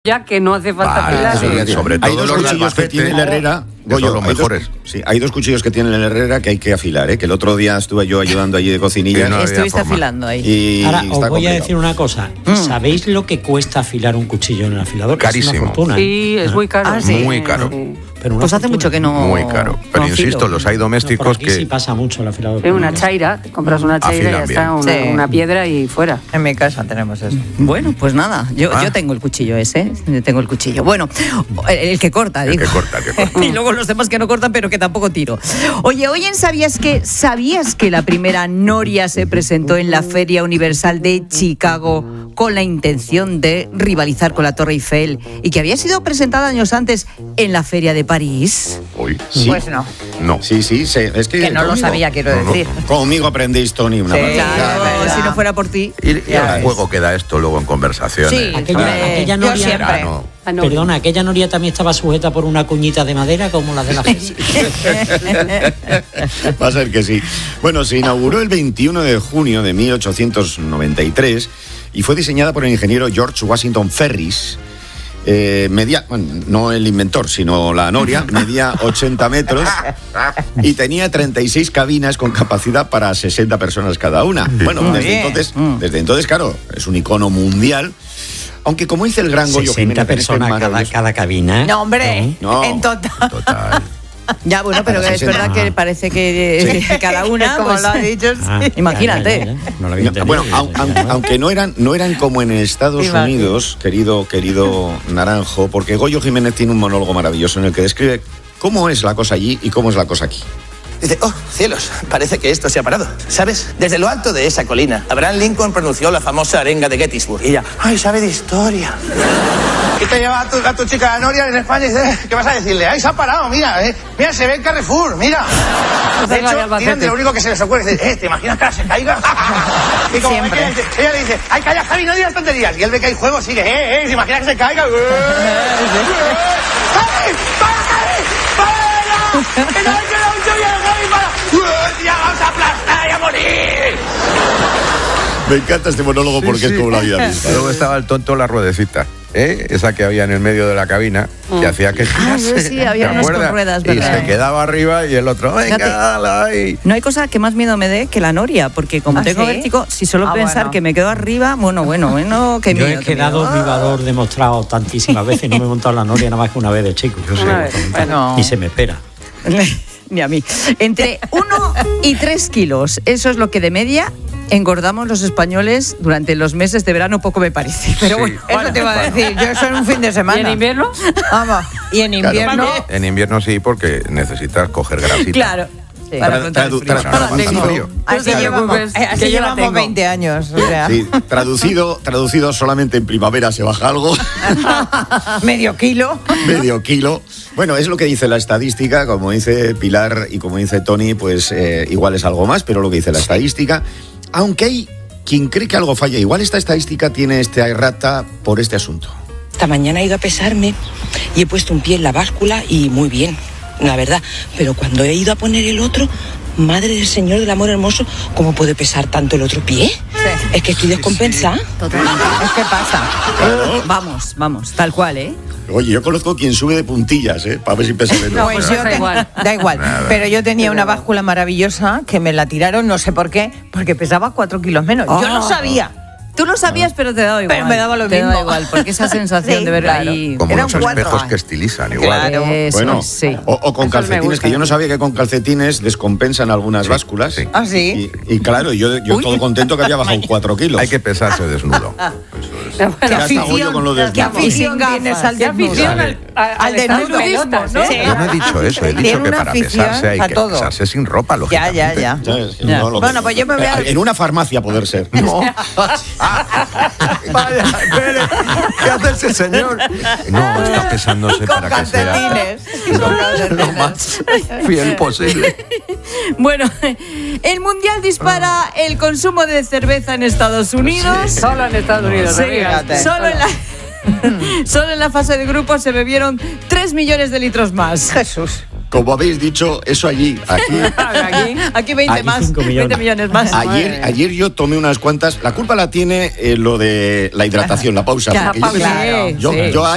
ya que no hace falta afilar. Sí, sobre todo hay dos cuchillos que tiene el Herrera. Goyo, los mejores. Hay dos cuchillos que tiene el Herrera que hay que afilar, que el otro día estuve yo ayudando allí de cocinilla. No estuviste afilando ahí. Y ahora os voy complicado. a decir una cosa. ¿Sabéis lo que cuesta afilar un cuchillo en el afilador? Carísimo. Es una fortuna. Sí, es muy caro. ¿Sí? Muy caro. Sí. Pero Pues hace mucho que no. Muy caro. Pero no insisto, afilo. los hay domésticos por aquí que... sí pasa mucho el afilador. Es una chaira, te compras una chaira y ya Afilan está, bien. una piedra y fuera. En mi casa tenemos eso. Bueno, pues nada, yo tengo el cuchillo ese, tengo el cuchillo. Bueno, el que corta, El digo. que corta, el que corta. Y luego los demás que no cortan, pero que tampoco tiro. Oye, hoy en ¿Sabías que la primera noria se presentó en la Feria Universal de Chicago con la intención de rivalizar con la Torre Eiffel y que había sido presentada años antes en la Feria de París? Uy, Sí. Pues no. no. Sí, es que Que no lo sabía, quiero decir. Conmigo aprendéis, Tony, una Sí, maravilla. claro, si no fuera por ti. Y el juego que da esto luego en conversaciones. Sí, Aquella yo noria, siempre. Verano. Perdona, aquella noria también estaba sujeta por una cuñita de madera como la de la feria. Va a ser que sí. Bueno, se inauguró el 21 de junio de 1893 y fue diseñada por el ingeniero George Washington Ferris. No el inventor, sino la noria, medía 80 metros y tenía 36 cabinas con capacidad para 60 personas cada una. Bueno, desde entonces, claro, es un icono mundial. Aunque como dice el gran Goyo 60 Jiménez, personas cada cabina. No, hombre, No. en total. Total. Ya, bueno, pero es verdad que parece que cada una, como lo ha dicho, imagínate. Ya. No lo había entendido. Bueno, aunque no eran como en Estados Unidos, querido Naranjo, porque Goyo Jiménez tiene un monólogo maravilloso en el que describe cómo es la cosa allí y cómo es la cosa aquí. Dice, oh, cielos, parece que esto se ha parado. ¿Sabes? Desde lo alto de esa colina, Abraham Lincoln pronunció la famosa arenga de Gettysburg. Y ella, ay, sabe de historia. Y te lleva a tu chica Noria en España y dice, ¿qué vas a decirle? Ay, se ha parado, mira, mira, se ve el Carrefour, mira. De hecho, tiran de lo único que se les ocurre. Dicen, ¿te imaginas que ahora se caiga? Y como ve que ella le dice, ay, calla, Javi, no digas tonterías. Y él ve que hay juego, sigue, ¿se imagina que se caiga? ¡Javi! ¡Para! ¡Que no hay que dar mucho bien, Javi, para! ¡Ya vamos a aplastar y a morir! Me encanta este monólogo porque es como la vida misma. Luego estaba el tonto la ruedecita, esa que había en el medio de la cabina, que hacía que girase. Sí, había ¿te unos con acuerdas? ruedas, y ¿verdad? se quedaba arriba y el otro, venga, Fíjate. dale ahí. No hay cosa que más miedo me dé que la noria, porque como tengo ¿sí? vértigo, si solo pensar bueno. que me quedo arriba, bueno, qué Yo miedo. he quedado vibrador demostrado tantísimas veces y no me he montado en la noria nada más que una vez de chico. Yo sé, Una vez, bueno. Y se me espera. Ni a mí. Entre 1 y 3 kilos, eso es lo que de media engordamos los españoles durante los meses de verano, poco me parece. Pero Sí. bueno, Eso te iba a decir, yo eso en un fin de ¿Y semana. en invierno? Vamos, y en invierno. En invierno sí, porque necesitas coger grasita. claro. Sí. Para afrontar el frío. Ahora pasa tengo. frío. Así No te llevamos, preocupes, que así yo la llevamos tengo. 20 años. O sea, Sí, traducido solamente en primavera se baja algo, medio kilo. medio kilo. Bueno, es lo que dice la estadística, como dice Pilar y como dice Tony, pues igual es algo más, pero lo que dice la estadística, aunque hay quien cree que algo falla, igual esta estadística tiene esta errata por este asunto. Esta mañana he ido a pesarme y he puesto un pie en la báscula y muy bien, la verdad. Pero cuando he ido a poner el otro, madre del Señor del Amor Hermoso, ¿cómo puede pesar tanto el otro pie? Es que estoy descompensada. Totalmente. Es que pasa. Vamos, tal cual, ¿eh? Oye, yo conozco quien sube de puntillas, para ver si pesa menos. No, Pues pues yo da igual. Da igual. Nada. Pero yo tenía una báscula maravillosa que me la tiraron, no sé por qué, porque pesaba 4 kilos menos. Yo no sabía. Tú lo sabías, pero te daba igual. Pero me daba lo Te mismo. daba igual, porque esa sensación Sí, de ver claro. ahí... Como Eran los 4. espejos que estilizan, igual. Claro. Eso, Bueno, sí. o con Esos me calcetines, gustan. que yo no sabía que con calcetines descompensan algunas básculas. sí. ¿Ah, sí? Y claro, yo todo contento que había bajado 4 kilos. Hay que pesarse desnudo. Ya está Goyo con lo de ¿Qué afición tienes al ¿Qué desnudo? afición al estar en desnudismo, pelotas, ¿no? ¿eh? Sí. Yo no he dicho eso, he Tiene dicho que una para afición pesarse hay a que todo. pesarse sin ropa, lógicamente. Ya. ¿Sabes? Que Ya. no, Bueno, pues yo me voy a... En una farmacia poder ser. No. Vaya, espere, ¿qué hace ese señor? No, está pesándose Con para que sea calcetines. Con calcetines. lo más fiel posible. Bueno, el Mundial dispara el consumo de cerveza en Estados Unidos. Solo en Estados Unidos, Sí, amigas. solo en la fase de grupos se bebieron 3 millones de litros más. Jesús. Como habéis dicho, eso allí, aquí. Aquí 20 Allí más, 5 millones. 20 millones más. Ayer yo tomé unas cuantas. La culpa la tiene lo de la hidratación, la pausa. Ya, porque yo- claro, yo, sí. yo